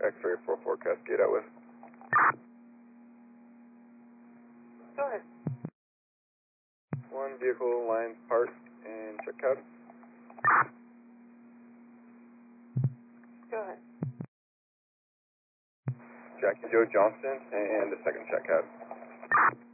X-ray 44 Cascade out with. Go ahead. One vehicle line parked and check cab. Go ahead. Jackie Joe Johnson and a second check cab.